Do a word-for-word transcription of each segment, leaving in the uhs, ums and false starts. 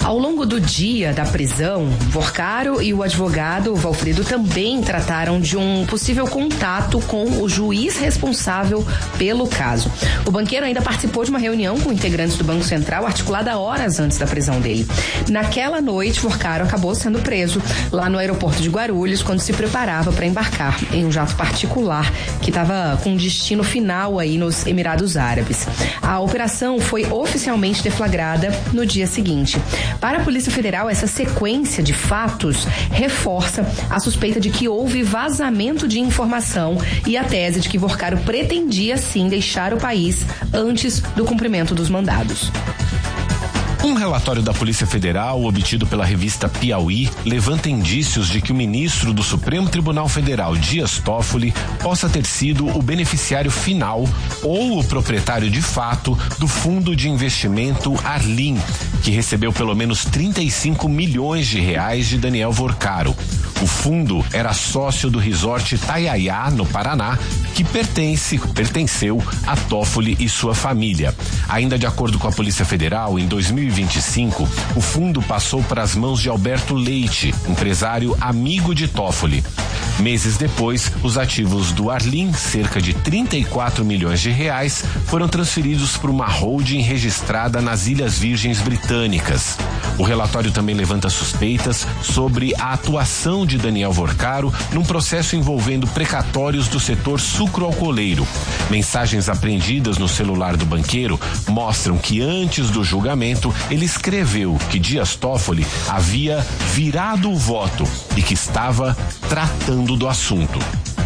Ao longo do dia da prisão, Vorcaro e o advogado Valfrido também trataram de um possível contato com o juiz responsável pelo caso. O banqueiro ainda participou de uma reunião com integrantes do Banco Central articulada horas antes da prisão dele. Naquela noite, Vorcaro acabou sendo preso lá no aeroporto de Guarulhos quando se preparava para embarcar em um jato particular que estava com destino final aí nos Emirados Árabes. A operação foi oficialmente deflagrada no dia seguinte. Para a Polícia Federal, essa sequência de fatos reforça a suspeita de que houve vazamento de informação e a tese de que Vorcaro pretendia sim deixar o país antes do cumprimento dos mandados. Um relatório da Polícia Federal, obtido pela revista Piauí, levanta indícios de que o ministro do Supremo Tribunal Federal, Dias Toffoli, possa ter sido o beneficiário final ou o proprietário de fato do fundo de investimento Arlim, que recebeu pelo menos trinta e cinco milhões de reais de Daniel Vorcaro. O fundo era sócio do resort Itaiaiá, no Paraná, que pertence, pertenceu a Toffoli e sua família. Ainda de acordo com a Polícia Federal, em dois mil e vinte e cinco, o fundo passou para as mãos de Alberto Leite, empresário amigo de Toffoli. Meses depois, os ativos do Arlim, cerca de trinta e quatro milhões de reais, foram transferidos para uma holding registrada nas Ilhas Virgens Britânicas. O relatório também levanta suspeitas sobre a atuação de Daniel Vorcaro num processo envolvendo precatórios do setor sucroalcooleiro. Mensagens apreendidas no celular do banqueiro mostram que antes do julgamento ele escreveu que Dias Toffoli havia virado o voto e que estava tratando do assunto.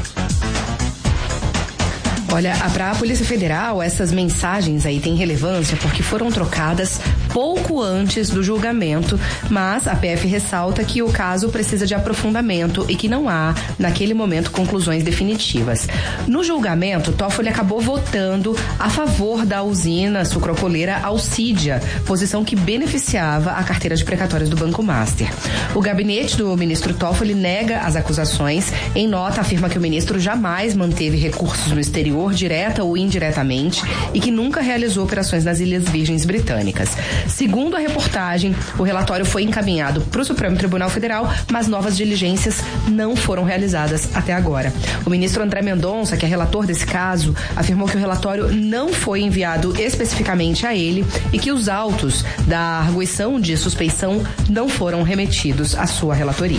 Olha, para a Polícia Federal, essas mensagens aí têm relevância porque foram trocadas pouco antes do julgamento, mas a P F ressalta que o caso precisa de aprofundamento e que não há, naquele momento, conclusões definitivas. No julgamento, Toffoli acabou votando a favor da usina sucroalcooleira Alcídia, posição que beneficiava a carteira de precatórios do Banco Master. O gabinete do ministro Toffoli nega as acusações. Em nota, afirma que o ministro jamais manteve recursos no exterior, direta ou indiretamente, e que nunca realizou operações nas Ilhas Virgens Britânicas. Segundo a reportagem, o relatório foi encaminhado para o Supremo Tribunal Federal, mas novas diligências não foram realizadas até agora. O ministro André Mendonça, que é relator desse caso, afirmou que o relatório não foi enviado especificamente a ele e que os autos da arguição de suspeição não foram remetidos à sua relatoria.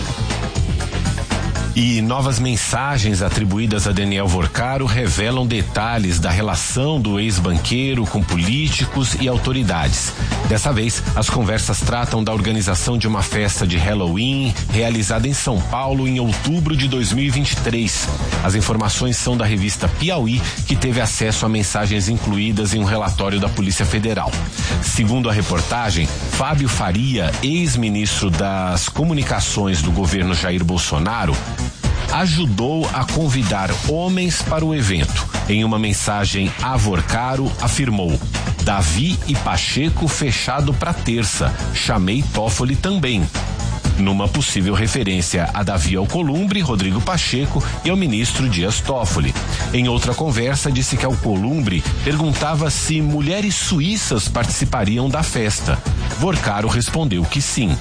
E novas mensagens atribuídas a Daniel Vorcaro revelam detalhes da relação do ex-banqueiro com políticos e autoridades. Dessa vez, as conversas tratam da organização de uma festa de Halloween realizada em São Paulo em outubro de dois mil e vinte e três. As informações são da revista Piauí, que teve acesso a mensagens incluídas em um relatório da Polícia Federal. Segundo a reportagem, Fábio Faria, ex-ministro das Comunicações do governo Jair Bolsonaro, ajudou a convidar homens para o evento. Em uma mensagem a Vorcaro, afirmou: Davi e Pacheco fechado para terça, chamei Toffoli também. Numa possível referência a Davi Alcolumbre, Rodrigo Pacheco e ao ministro Dias Toffoli. Em outra conversa, disse que Alcolumbre perguntava se mulheres suíças participariam da festa. Vorcaro respondeu que sim.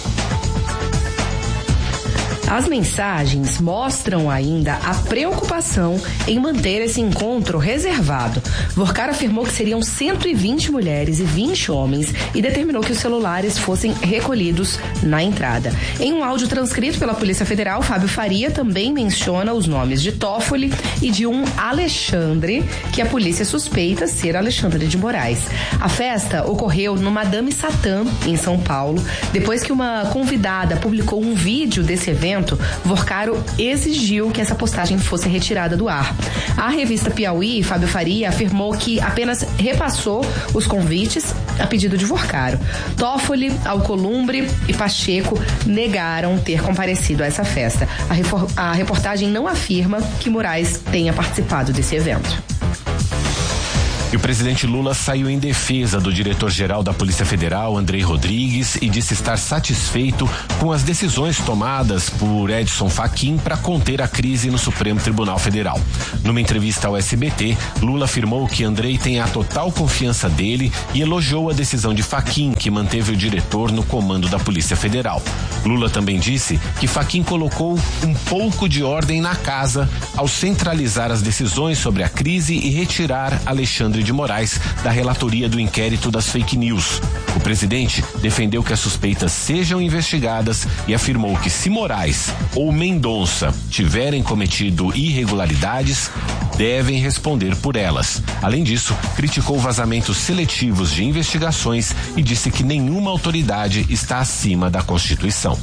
As mensagens mostram ainda a preocupação em manter esse encontro reservado. Vorcaro afirmou que seriam cento e vinte mulheres e vinte homens e determinou que os celulares fossem recolhidos na entrada. Em um áudio transcrito pela Polícia Federal, Fábio Faria também menciona os nomes de Toffoli e de um Alexandre, que a polícia suspeita ser Alexandre de Moraes. A festa ocorreu no Madame Satã, em São Paulo, depois que uma convidada publicou um vídeo desse evento. Vorcaro exigiu que essa postagem fosse retirada do ar. A revista Piauí, Fábio Faria, afirmou que apenas repassou os convites a pedido de Vorcaro. Toffoli, Alcolumbre e Pacheco negaram ter comparecido a essa festa. A, refor- a reportagem não afirma que Moraes tenha participado desse evento. E o presidente Lula saiu em defesa do diretor-geral da Polícia Federal, Andrei Rodrigues, e disse estar satisfeito com as decisões tomadas por Edson Fachin para conter a crise no Supremo Tribunal Federal. Numa entrevista ao S B T, Lula afirmou que Andrei tem a total confiança dele e elogiou a decisão de Fachin, que manteve o diretor no comando da Polícia Federal. Lula também disse que Fachin colocou um pouco de ordem na casa ao centralizar as decisões sobre a crise e retirar Alexandre de Moraes da relatoria do inquérito das fake news. O presidente defendeu que as suspeitas sejam investigadas e afirmou que se Moraes ou Mendonça tiverem cometido irregularidades, devem responder por elas. Além disso, criticou vazamentos seletivos de investigações e disse que nenhuma autoridade está acima da Constituição.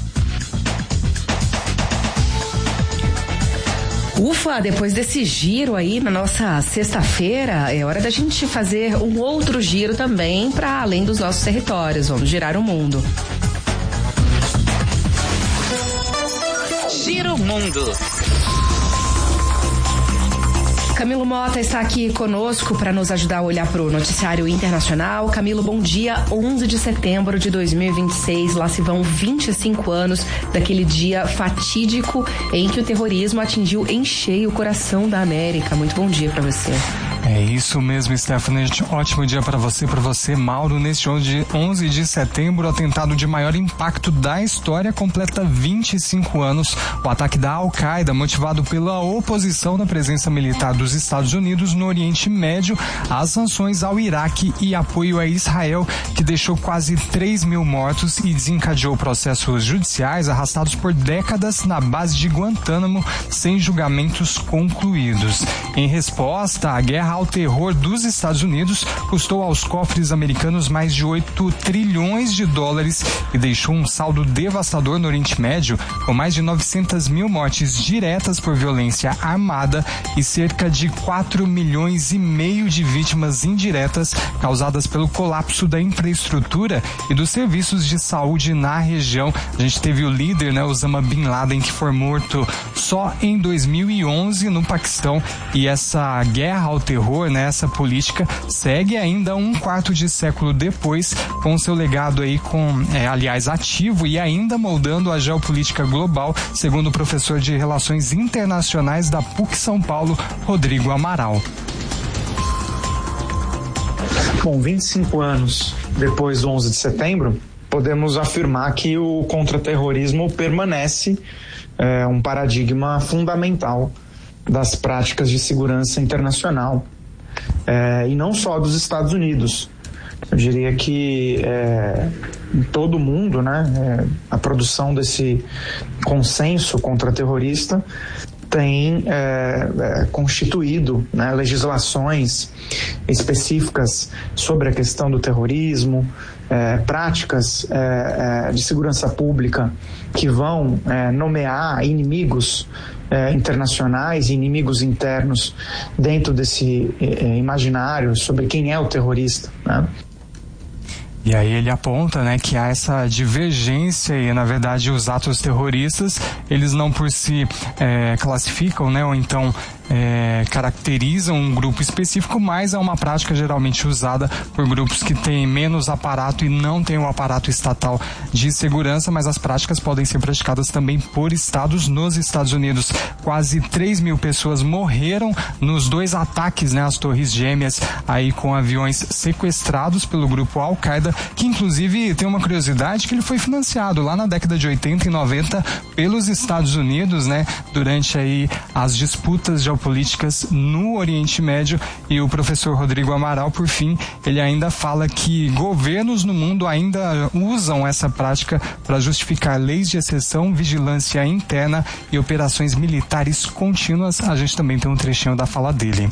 Ufa, depois desse giro aí na nossa sexta-feira, é hora da gente fazer um outro giro também para além dos nossos territórios. Vamos girar o mundo. Giro Mundo. Camilo Mota está aqui conosco para nos ajudar a olhar para o noticiário internacional. Camilo, bom dia. onze de setembro de dois mil e vinte e seis, lá se vão vinte e cinco anos daquele dia fatídico em que o terrorismo atingiu em cheio o coração da América. Muito bom dia para você. É isso mesmo, Stephanie. Ótimo dia para você, para você, Mauro. Neste onze de setembro, o atentado de maior impacto da história completa vinte e cinco anos. O ataque da Al-Qaeda, motivado pela oposição da presença militar dos Estados Unidos no Oriente Médio, às sanções ao Iraque e apoio a Israel, que deixou quase três mil mortos e desencadeou processos judiciais arrastados por décadas na base de Guantánamo, sem julgamentos concluídos. Em resposta, a guerra ao terror dos Estados Unidos custou aos cofres americanos mais de oito trilhões de dólares e deixou um saldo devastador no Oriente Médio, com mais de novecentas mil mortes diretas por violência armada e cerca de quatro milhões e meio de vítimas indiretas causadas pelo colapso da infraestrutura e dos serviços de saúde na região. A gente teve o líder, né, Osama Bin Laden, que foi morto só em dois mil e onze no Paquistão, e essa guerra ao terror, né, essa política segue ainda um quarto de século depois, com seu legado aí com, é, aliás, ativo e ainda moldando a geopolítica global, segundo o professor de Relações Internacionais da P U C São Paulo, Rodrigo Amaral. Bom, vinte e cinco anos depois do onze de setembro, podemos afirmar que o contra-terrorismo permanece é, um paradigma fundamental das práticas de segurança internacional, é, e não só dos Estados Unidos. Eu diria que é, em todo o mundo, né, é, a produção desse consenso contra-terrorista tem é, é, constituído, né, legislações específicas sobre a questão do terrorismo, é, práticas é, é, de segurança pública que vão é, nomear inimigos é, internacionais e inimigos internos dentro desse é, imaginário sobre quem é o terrorista, né? E aí ele aponta, né, que há essa divergência e, na verdade, os atos terroristas, eles não por si é, classificam, né, ou então é, caracterizam um grupo específico, mas é uma prática geralmente usada por grupos que têm menos aparato e não têm um aparato estatal de segurança, mas as práticas podem ser praticadas também por estados. Nos Estados Unidos, quase três mil pessoas morreram nos dois ataques, né, às Torres Gêmeas, aí com aviões sequestrados pelo grupo Al-Qaeda, que inclusive tem uma curiosidade, que ele foi financiado lá na década de oitenta e noventa pelos Estados Unidos, né, durante aí as disputas geopolíticas no Oriente Médio. E o professor Rodrigo Amaral, por fim, ele ainda fala que governos no mundo ainda usam essa prática para justificar leis de exceção, vigilância interna e operações militares contínuas. A gente também tem um trechinho da fala dele.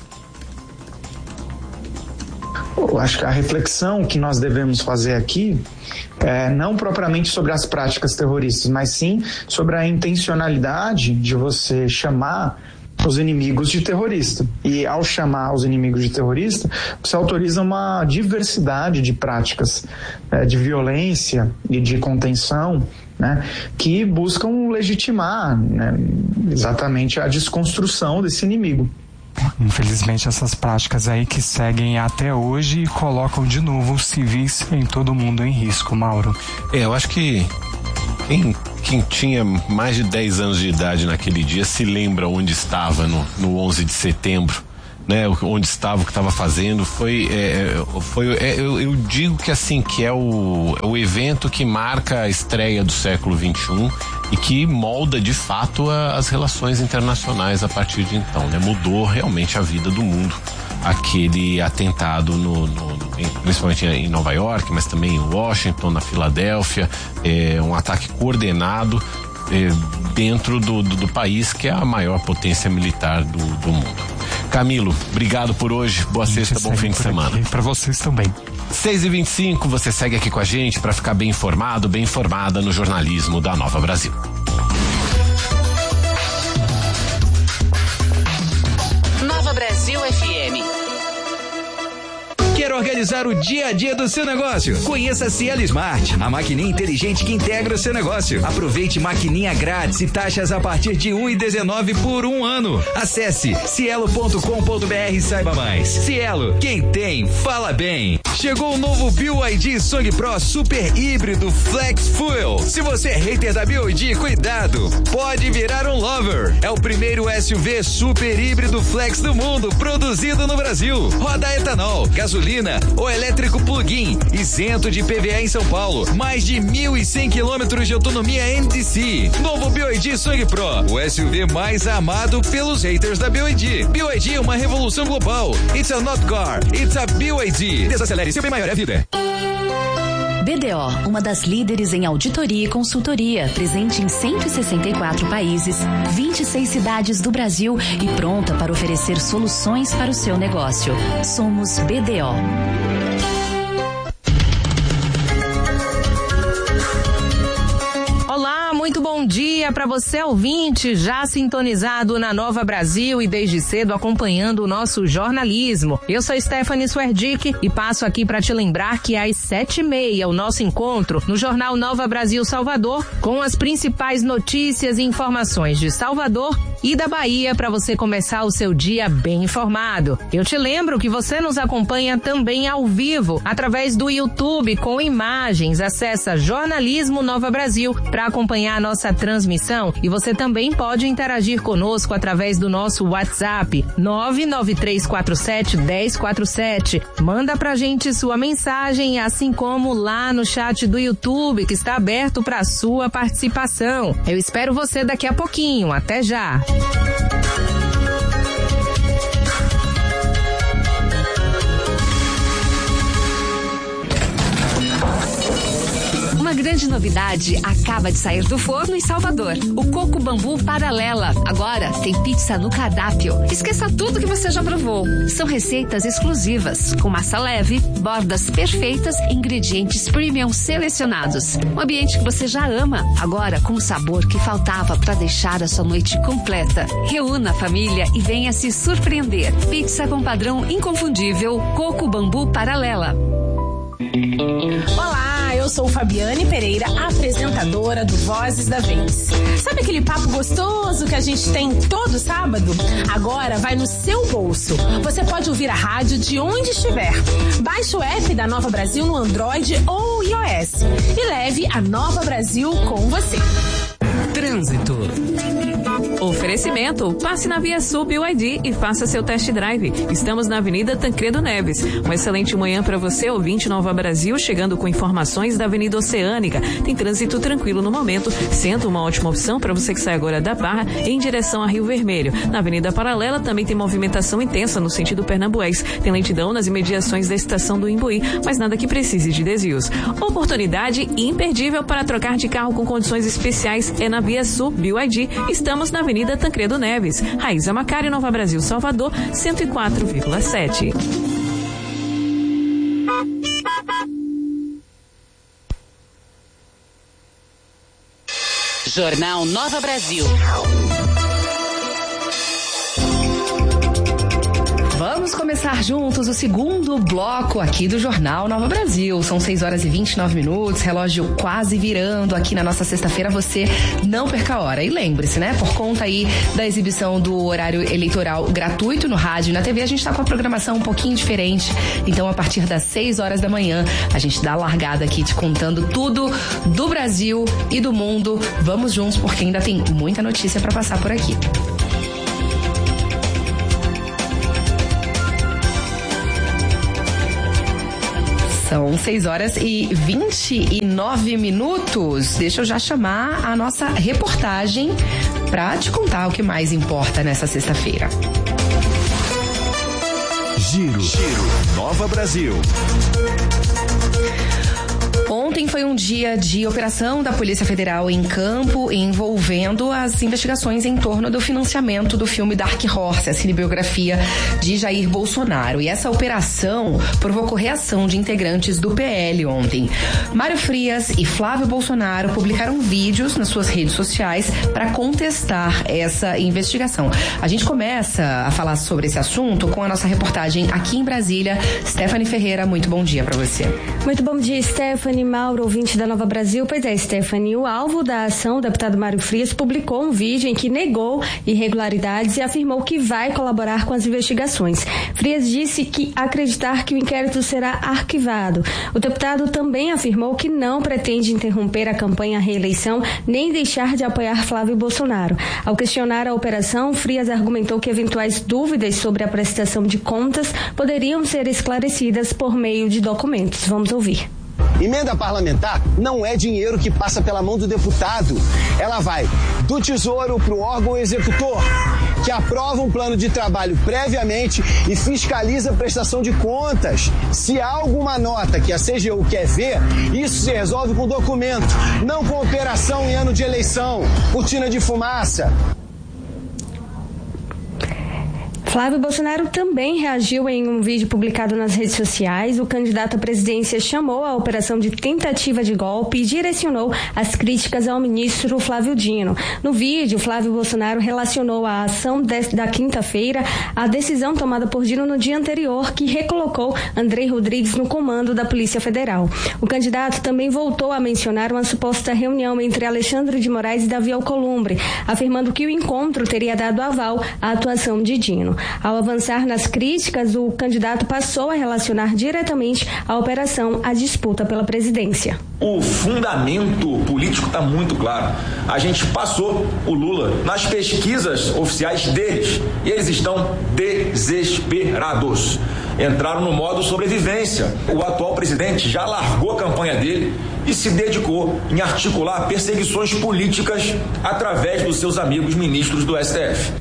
Eu acho que a reflexão que nós devemos fazer aqui é não propriamente sobre as práticas terroristas, mas sim sobre a intencionalidade de você chamar os inimigos de terrorista. E ao chamar os inimigos de terrorista, você autoriza uma diversidade de práticas é, de violência e de contenção, né, que buscam legitimar, né, exatamente a desconstrução desse inimigo. Infelizmente, essas práticas aí que seguem até hoje e colocam de novo os civis em todo mundo em risco, Mauro. É, eu acho que quem, quem tinha mais de dez anos de idade naquele dia se lembra onde estava no, no onze de setembro, né? Onde estava, o que estava fazendo. Foi, é, foi é, eu, eu digo que assim, que é o, o evento que marca a estreia do século vinte e um e que molda de fato a, as relações internacionais a partir de então, né? Mudou realmente a vida do mundo. Aquele atentado no, no, em, principalmente em Nova York, mas também em Washington, na Filadélfia, é, um ataque coordenado é, dentro do, do, do país que é a maior potência militar do, do mundo. Camilo, obrigado por hoje, boa sexta, bom fim de semana. Para vocês também. seis e vinte e cinco, você segue aqui com a gente para ficar bem informado, bem informada no jornalismo da Nova Brasil. Nova Brasil F M. Quer organizar o dia a dia do seu negócio? Conheça a Cielo Smart, a maquininha inteligente que integra o seu negócio. Aproveite maquininha grátis e taxas a partir de um real e dezenove centavos por um ano. Acesse cielo ponto com ponto br e saiba mais. Cielo, quem tem, fala bem. Chegou o novo B Y D Song Pro Super Híbrido Flex Fuel. Se você é hater da B Y D, cuidado, pode virar um lover. É o primeiro S U V super híbrido flex do mundo, produzido no Brasil. Roda etanol, gasolina ou elétrico plug-in, isento de I P V A em São Paulo. Mais de mil e cem quilômetros de autonomia N D C. Novo B Y D Song Pro, o S U V mais amado pelos haters da B Y D. B Y D é uma revolução global. It's a not car, it's a B Y D. Desacelere, seu bem maior é a vida. B D O, uma das líderes em auditoria e consultoria, presente em cento e sessenta e quatro países, vinte e seis cidades do Brasil e pronta para oferecer soluções para o seu negócio. Somos B D O. Olá, muito bom dia para você ouvinte, já sintonizado na Nova Brasil e desde cedo acompanhando o nosso jornalismo. Eu sou Stephanie Swerdick e passo aqui para te lembrar que às sete e meia o nosso encontro no Jornal Nova Brasil Salvador com as principais notícias e informações de Salvador e da Bahia para você começar o seu dia bem informado. Eu te lembro que você nos acompanha também ao vivo através do YouTube com imagens. Acessa Jornalismo Nova Brasil para acompanhar a nossa transmissão e você também pode interagir conosco através do nosso WhatsApp nove nove três quatro sete um zero quatro sete. Manda pra gente sua mensagem, assim como lá no chat do YouTube que está aberto para sua participação. Eu espero você daqui a pouquinho. Até já! Uma grande novidade acaba de sair do forno em Salvador. O Coco Bambu Paralela. Agora tem pizza no cardápio. Esqueça tudo que você já provou. São receitas exclusivas, com massa leve, bordas perfeitas e ingredientes premium selecionados. Um ambiente que você já ama, agora com o sabor que faltava para deixar a sua noite completa. Reúna a família e venha se surpreender. Pizza com padrão inconfundível. Coco Bambu Paralela. Olá, eu sou Fabiane Pereira, apresentadora do Vozes da Vez. Sabe aquele papo gostoso que a gente tem todo sábado? Agora vai no seu bolso. Você pode ouvir a rádio de onde estiver. Baixe o app da Nova Brasil no Android ou iOS e leve a Nova Brasil com você. Trânsito. Oferecimento, passe na Via Sul B Y D e faça seu test drive. Estamos na Avenida Tancredo Neves. Uma excelente manhã para você, ouvinte Nova Brasil, chegando com informações da Avenida Oceânica. Tem trânsito tranquilo no momento, sendo uma ótima opção para você que sai agora da Barra em direção a Rio Vermelho. Na Avenida Paralela também tem movimentação intensa no sentido Pernambués. Tem lentidão nas imediações da estação do Imbuí, mas nada que precise de desvios. Oportunidade imperdível para trocar de carro com condições especiais é na Via Sul B Y D. Estamos na Avenida Tancredo Neves, Raíza Macari, Nova Brasil, Salvador, cento e quatro vírgula sete. Jornal Nova Brasil. Vamos Vamos começar juntos o segundo bloco aqui do Jornal Nova Brasil. São seis horas e vinte e nove minutos, relógio quase virando aqui na nossa sexta-feira. Você não perca a hora. E lembre-se, né? Por conta aí da exibição do horário eleitoral gratuito no rádio e na T V, a gente tá com a programação um pouquinho diferente. Então, a partir das seis horas da manhã, a gente dá a largada aqui te contando tudo do Brasil e do mundo. Vamos juntos, porque ainda tem muita notícia para passar por aqui. São seis horas e vinte e nove minutos. Deixa eu já chamar a nossa reportagem para te contar o que mais importa nessa sexta-feira. Giro, Giro, Nova Brasil. Ontem foi um dia de operação da Polícia Federal em campo envolvendo as investigações em torno do financiamento do filme Dark Horse, a cinebiografia de Jair Bolsonaro. E essa operação provocou reação de integrantes do P L ontem. Mário Frias e Flávio Bolsonaro publicaram vídeos nas suas redes sociais para contestar essa investigação. A gente começa a falar sobre esse assunto com a nossa reportagem aqui em Brasília. Stephanie Ferreira, muito bom dia para você. Muito bom dia, Stephanie. Mauro, ouvinte da Nova Brasil. Pois é, Stephanie, o alvo da ação, o deputado Mário Frias, publicou um vídeo em que negou irregularidades e afirmou que vai colaborar com as investigações. Frias disse que acreditar que o inquérito será arquivado. O deputado também afirmou que não pretende interromper a campanha à reeleição nem deixar de apoiar Flávio Bolsonaro. Ao questionar a operação, Frias argumentou que eventuais dúvidas sobre a prestação de contas poderiam ser esclarecidas por meio de documentos. Vamos ouvir. Emenda parlamentar não é dinheiro que passa pela mão do deputado. Ela vai do Tesouro para o órgão executor, que aprova um plano de trabalho previamente e fiscaliza a prestação de contas. Se há alguma nota que a C G U quer ver, isso se resolve com documento, não com operação em ano de eleição, cortina de fumaça. Flávio Bolsonaro também reagiu em um vídeo publicado nas redes sociais. O candidato à presidência chamou a operação de tentativa de golpe e direcionou as críticas ao ministro Flávio Dino. No vídeo, Flávio Bolsonaro relacionou a ação de, da quinta-feira à decisão tomada por Dino no dia anterior, que recolocou Andrei Rodrigues no comando da Polícia Federal. O candidato também voltou a mencionar uma suposta reunião entre Alexandre de Moraes e Davi Alcolumbre, afirmando que o encontro teria dado aval à atuação de Dino. Ao avançar nas críticas, o candidato passou a relacionar diretamente a operação à disputa pela presidência. O fundamento político está muito claro. A gente passou o Lula nas pesquisas oficiais deles e eles estão desesperados. Entraram no modo sobrevivência. O atual presidente já largou a campanha dele e se dedicou em articular perseguições políticas através dos seus amigos ministros do S T F.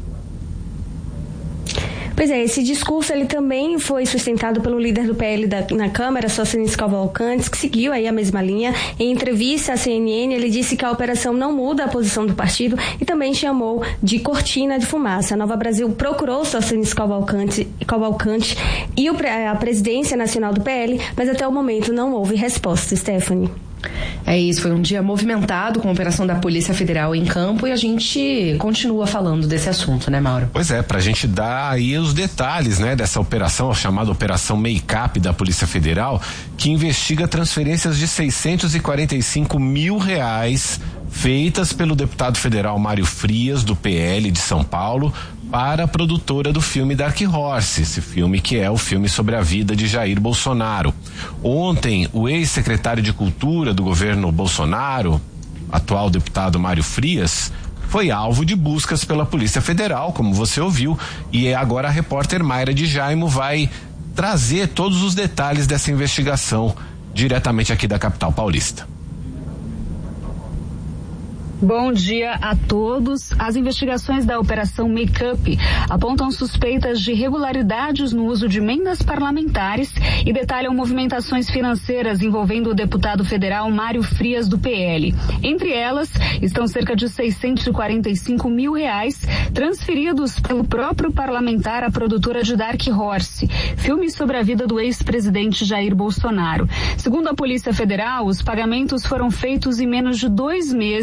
Pois é, esse discurso ele também foi sustentado pelo líder do P L da, na Câmara, Socinis Cavalcantes, que seguiu aí a mesma linha. Em entrevista à C N N, ele disse que a operação não muda a posição do partido e também chamou de cortina de fumaça. A Nova Brasil procurou Socinis Cavalcante, Cavalcante e o, a presidência nacional do P L, mas até o momento não houve resposta, Stephanie. É isso, foi um dia movimentado com a operação da Polícia Federal em campo e a gente continua falando desse assunto, né, Mauro? Pois é, pra gente dar aí os detalhes, né, dessa operação, a chamada Operação Make-up da Polícia Federal, que investiga transferências de seiscentos e quarenta e cinco mil reais feitas pelo deputado federal Mário Frias, do P L de São Paulo, para a produtora do filme Dark Horse, esse filme que é o filme sobre a vida de Jair Bolsonaro. Ontem, o ex-secretário de Cultura do governo Bolsonaro, atual deputado Mário Frias, foi alvo de buscas pela Polícia Federal, como você ouviu, e agora a repórter Mayra de Jaimo vai trazer todos os detalhes dessa investigação diretamente aqui da capital paulista. Bom dia a todos. As investigações da Operação Make-up apontam suspeitas de irregularidades no uso de emendas parlamentares e detalham movimentações financeiras envolvendo o deputado federal Mário Frias, do P L. Entre elas, estão cerca de seiscentos e quarenta e cinco mil reais transferidos pelo próprio parlamentar à produtora de Dark Horse, filme sobre a vida do ex-presidente Jair Bolsonaro. Segundo a Polícia Federal, os pagamentos foram feitos em menos de dois meses,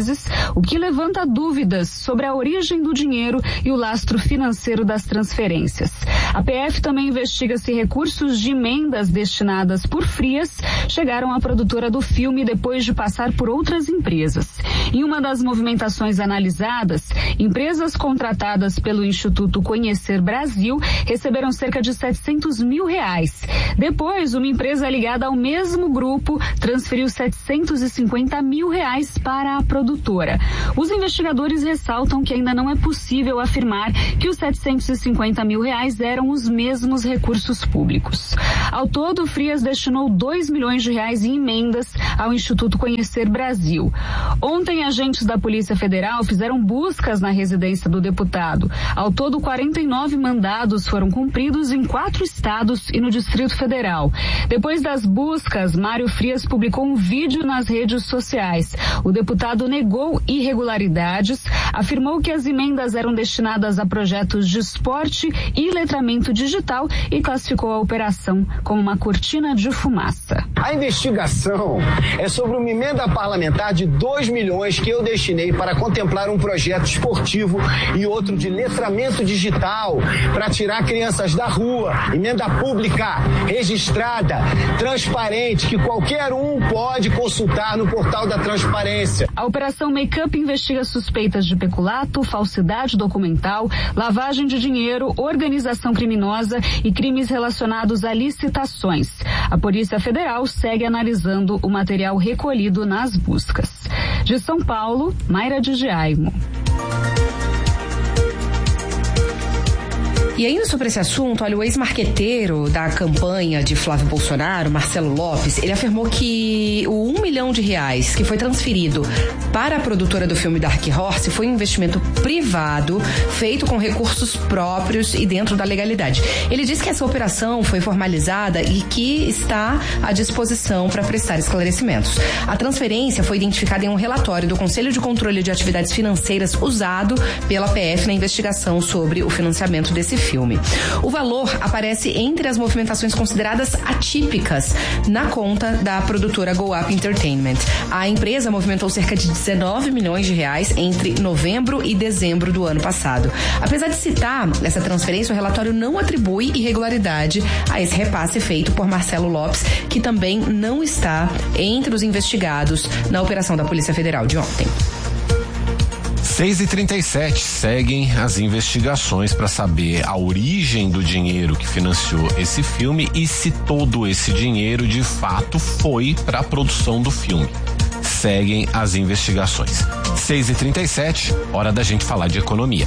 o que levanta dúvidas sobre a origem do dinheiro e o lastro financeiro das transferências. A P F também investiga se recursos de emendas destinadas por Frias chegaram à produtora do filme depois de passar por outras empresas. Em uma das movimentações analisadas, empresas contratadas pelo Instituto Conhecer Brasil receberam cerca de setecentos mil reais. Depois, uma empresa ligada ao mesmo grupo transferiu setecentos e cinquenta mil reais para a produtora. Os investigadores ressaltam que ainda não é possível afirmar que os setecentos e cinquenta mil reais eram os mesmos recursos públicos. Ao todo, Frias destinou dois milhões de reais em emendas ao Instituto Conhecer Brasil. Ontem, agentes da Polícia Federal fizeram buscas na residência do deputado. Ao todo, quarenta e nove mandados foram cumpridos em quatro estados e no Distrito Federal. Depois das buscas, Mário Frias publicou um vídeo nas redes sociais. O deputado negou irregularidades, afirmou que as emendas eram destinadas a projetos de esporte e letramento digital e classificou a operação como uma cortina de fumaça. A investigação é sobre uma emenda parlamentar de dois milhões que eu destinei para contemplar um projeto esportivo e outro de letramento digital para tirar crianças da rua. Emenda pública, registrada, transparente, que qualquer um pode consultar no portal da transparência. A Operação Make-up investiga suspeitas de peculato, falsidade documental, lavagem de dinheiro, organização criminosa e crimes relacionados a licitações. A Polícia Federal segue analisando o material recolhido nas buscas. De São Paulo, Mayra de Giaimo. E ainda sobre esse assunto, olha, o ex-marqueteiro da campanha de Flávio Bolsonaro, Marcelo Lopes, ele afirmou que o um milhão de reais que foi transferido para a produtora do filme Dark Horse foi um investimento privado, feito com recursos próprios e dentro da legalidade. Ele disse que essa operação foi formalizada e que está à disposição para prestar esclarecimentos. A transferência foi identificada em um relatório do Conselho de Controle de Atividades Financeiras usado pela P F na investigação sobre o financiamento desse filme. filme. O valor aparece entre as movimentações consideradas atípicas na conta da produtora Go Up Entertainment. A empresa movimentou cerca de dezenove milhões de reais entre novembro e dezembro do ano passado. Apesar de citar essa transferência, o relatório não atribui irregularidade a esse repasse feito por Marcelo Lopes, que também não está entre os investigados na operação da Polícia Federal de ontem. seis e trinta e sete, seguem as investigações para saber a origem do dinheiro que financiou esse filme e se todo esse dinheiro de fato foi para a produção do filme. Seguem as investigações. seis e trinta e sete, hora da gente falar de economia.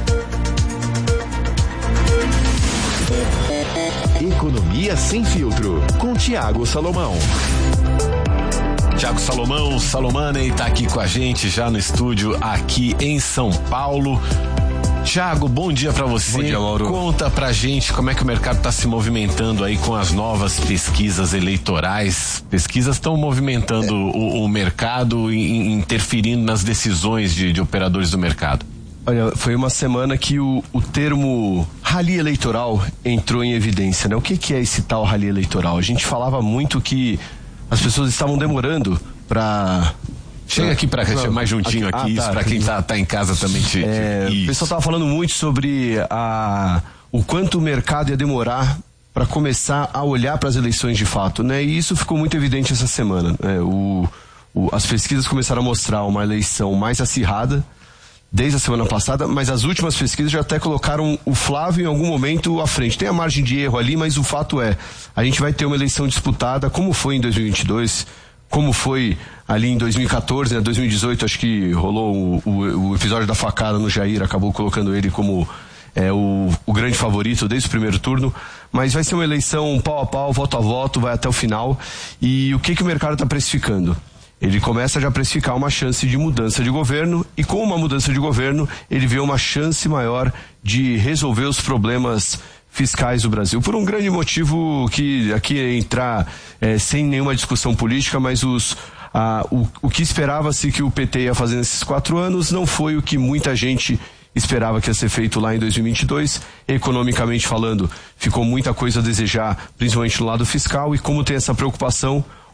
Economia sem filtro, com Tiago Salomão. Tiago Salomão, Salomane está aqui com a gente já no estúdio aqui em São Paulo. Tiago, bom dia para você. Bom dia, Mauro. Conta pra gente como é que o mercado está se movimentando aí com as novas pesquisas eleitorais. Pesquisas estão movimentando é. o, o mercado e interferindo nas decisões de, de operadores do mercado. Olha, foi uma semana que o, o termo rally eleitoral entrou em evidência, né? O que, que é esse tal rally eleitoral? A gente falava muito que as pessoas estavam demorando para... Chega aqui para mais juntinho aqui, aqui ah, tá, isso para quem tá, tá em casa também. Te, é, te, o pessoal tava falando muito sobre a, o quanto o mercado ia demorar para começar a olhar para as eleições de fato, né? E isso ficou muito evidente essa semana. Né? O, o, as pesquisas começaram a mostrar uma eleição mais acirrada desde a semana passada, mas as últimas pesquisas já até colocaram o Flávio em algum momento à frente. Tem a margem de erro ali, mas o fato é, a gente vai ter uma eleição disputada, como foi em dois mil e vinte e dois, como foi ali em dois mil e quatorze, né? dois mil e dezoito, acho que rolou o, o, o episódio da facada no Jair, acabou colocando ele como é, o, o grande favorito desde o primeiro turno, mas vai ser uma eleição pau a pau, voto a voto, vai até o final. E o que, que o mercado está precificando? Ele começa já a precificar uma chance de mudança de governo, e com uma mudança de governo ele vê uma chance maior de resolver os problemas fiscais do Brasil, por um grande motivo que aqui é entrar é, sem nenhuma discussão política, mas os, a, o, o que esperava-se que o P T ia fazer nesses quatro anos não foi o que muita gente esperava que ia ser feito lá em dois mil e vinte e dois. Economicamente falando, ficou muita coisa a desejar, principalmente no lado fiscal, e como tem essa preocupação,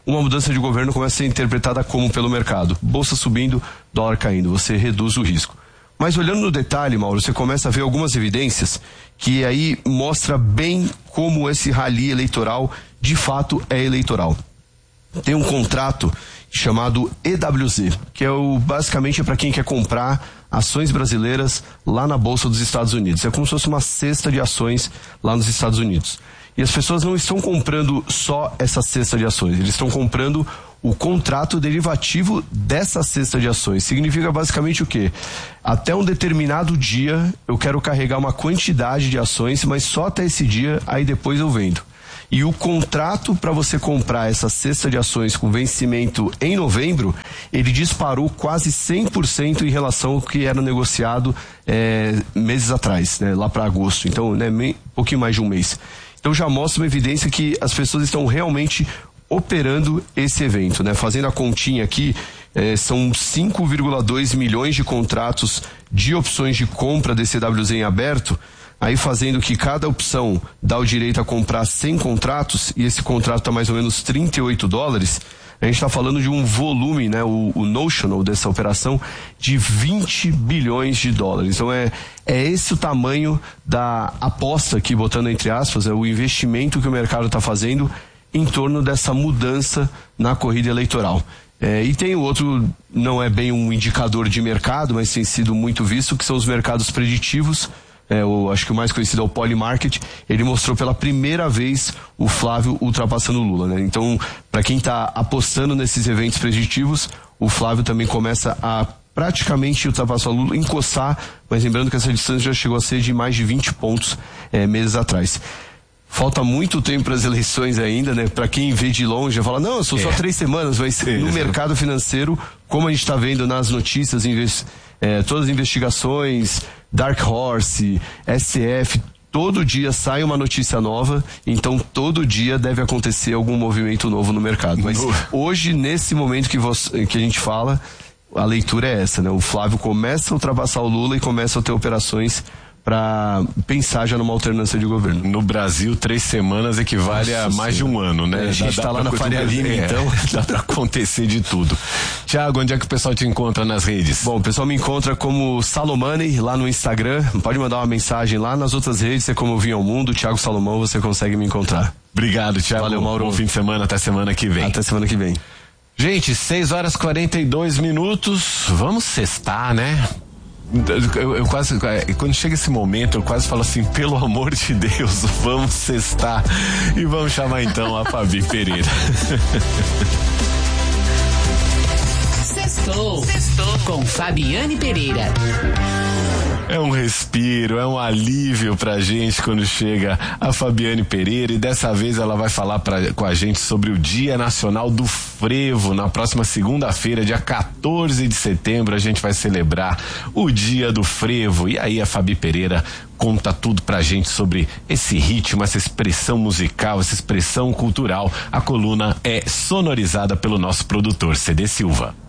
uma mudança de governo começa a ser interpretada como pelo mercado. Bolsa subindo, dólar caindo, você reduz o risco. Mas olhando no detalhe, Mauro, você começa a ver algumas evidências que aí mostra bem como esse rally eleitoral de fato é eleitoral. Tem um contrato chamado E W Z, que é o basicamente é para quem quer comprar ações brasileiras lá na Bolsa dos Estados Unidos. É como se fosse uma cesta de ações lá nos Estados Unidos. E as pessoas não estão comprando só essa cesta de ações, eles estão comprando o contrato derivativo dessa cesta de ações. Significa basicamente o quê? Até um determinado dia eu quero carregar uma quantidade de ações, mas só até esse dia, aí depois eu vendo. E o contrato para você comprar essa cesta de ações com vencimento em novembro, ele disparou quase cem por cento em relação ao que era negociado é, meses atrás, né, lá para agosto. Então, né, um pouquinho mais de um mês. Então já mostra uma evidência que as pessoas estão realmente operando esse evento, né? Fazendo a continha aqui, eh, são cinco vírgula dois milhões de contratos de opções de compra desse E W Z em aberto, aí fazendo que cada opção dá o direito a comprar cem contratos, e esse contrato está mais ou menos trinta e oito dólares, a gente está falando de um volume, né, o, o notional dessa operação, de vinte bilhões de dólares. Então é, é esse o tamanho da aposta aqui, botando entre aspas, é o investimento que o mercado está fazendo em torno dessa mudança na corrida eleitoral. É, e tem o outro, não é bem um indicador de mercado, mas tem sido muito visto, que são os mercados preditivos. É, o, acho que o mais conhecido é o Polymarket. Ele mostrou pela primeira vez o Flávio ultrapassando o Lula, né? Então, para quem está apostando nesses eventos preditivos, o Flávio também começa a praticamente ultrapassar o Lula, encostar, mas lembrando que essa distância já chegou a ser de mais de vinte pontos é, meses atrás. Falta muito tempo para as eleições ainda, né? Para quem vê de longe, fala, não, são só é. três semanas, mas é. no mercado financeiro, como a gente está vendo nas notícias, é, todas as investigações, Dark Horse, S F, todo dia sai uma notícia nova, então todo dia deve acontecer algum movimento novo no mercado. Mas uh. hoje, nesse momento que, você, que a gente fala, a leitura é essa, né? O Flávio começa a ultrapassar o Lula e começa a ter operações para pensar já numa alternância de governo. No Brasil, três semanas equivale Nossa, a mais sim. de um ano, né? É, a gente está lá na Faria Lima, é, então dá para acontecer de tudo. Tiago, onde é que o pessoal te encontra nas redes? Bom, o pessoal me encontra como Salomani lá no Instagram, pode mandar uma mensagem lá. Nas outras redes, é como Vinha ao Mundo, Tiago Salomão, você consegue me encontrar. Obrigado, Tiago. Valeu, Mauro. Bom fim de semana, até semana que vem. Até semana que vem. Gente, seis horas e quarenta e dois minutos, vamos sextar, né? Eu, eu quase, quando chega esse momento, eu quase falo assim, pelo amor de Deus, vamos sextar. E vamos chamar então a Fabi Pereira. Sextou. Sextou com Fabiane Pereira. É um respiro, é um alívio pra gente quando chega a Fabiane Pereira, e dessa vez ela vai falar pra, com a gente sobre o Dia Nacional do Frevo. Na próxima segunda-feira, dia quatorze de setembro, a gente vai celebrar o Dia do Frevo. E aí a Fabi Pereira conta tudo pra gente sobre esse ritmo, essa expressão musical, essa expressão cultural. A coluna é sonorizada pelo nosso produtor, C D Silva.